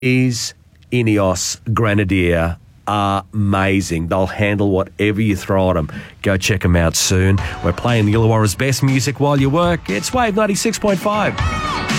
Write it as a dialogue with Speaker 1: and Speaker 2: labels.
Speaker 1: is Ineos Grenadier are amazing. They'll handle whatever you throw at them. Go check them out soon. We're playing the Illawarra's best music while you work. It's Wave 96.5.